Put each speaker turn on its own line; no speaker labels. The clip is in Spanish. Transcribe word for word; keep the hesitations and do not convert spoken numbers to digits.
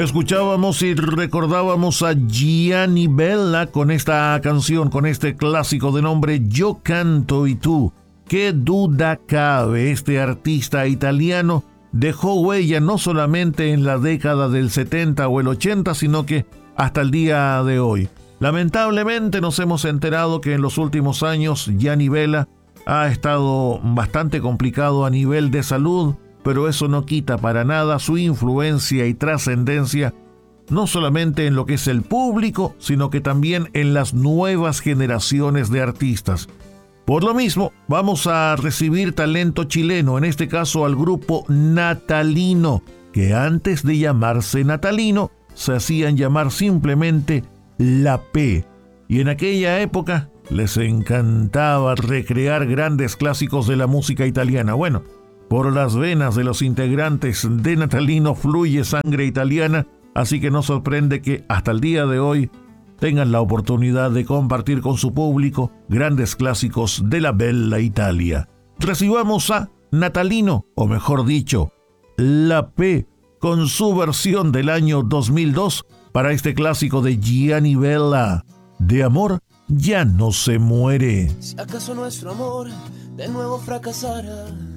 Escuchábamos y recordábamos a Gianni Bella con esta canción, con este clásico de nombre Yo canto y tú. Qué duda cabe, este artista italiano dejó huella no solamente en la década del setenta o el ochenta, sino que hasta el día de hoy. Lamentablemente nos hemos enterado que en los últimos años Gianni Bella ha estado bastante complicado a nivel de salud, pero eso no quita para nada su influencia y trascendencia, no solamente en lo que es el público, sino que también en las nuevas generaciones de artistas. Por lo mismo, vamos a recibir talento chileno, en este caso al grupo Natalino, que antes de llamarse Natalino, se hacían llamar simplemente La P. Y en aquella época les encantaba recrear grandes clásicos de la música italiana. Bueno, por las venas de los integrantes de Natalino fluye sangre italiana, así que no sorprende que hasta el día de hoy tengan la oportunidad de compartir con su público grandes clásicos de la bella Italia. Recibamos a Natalino, o mejor dicho, La P, con su versión del año dos mil dos para este clásico de Gianni Bella, De amor ya no se muere.
Si acaso nuestro amor de nuevo fracasara,